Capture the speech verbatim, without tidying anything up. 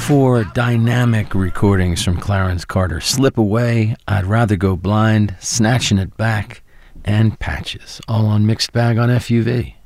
Four dynamic recordings from Clarence Carter: Slip Away, I'd Rather Go Blind, Snatching It Back, and Patches, all on Mixed Bag on F U V.